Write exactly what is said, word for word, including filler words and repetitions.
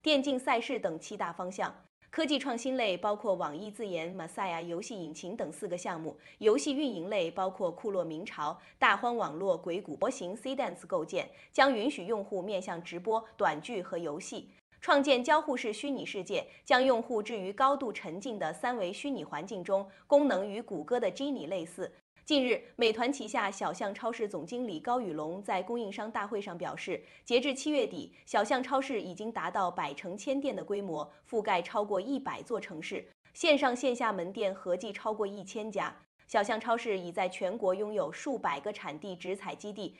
电竞赛事等七大方向。科技创新类包括网易自研、Masaya 游戏引擎等四个项目；游戏运营类包括库洛明朝、大荒网络、鬼谷模型、C-Dance 构建，将允许用户面向直播、短剧和游戏。创建交互式虚拟世界，将用户置于高度沉浸的三维虚拟环境中，功能与谷歌的 Genie 类似。近日，美团旗下小象超市总经理高宇龙在供应商大会上表示，截至七月底，小象超市已经达到百城千店的规模，覆盖超过一百座城市，线上线下门店合计超过一千家。小象超市已在全国拥有数百个产地直采基地，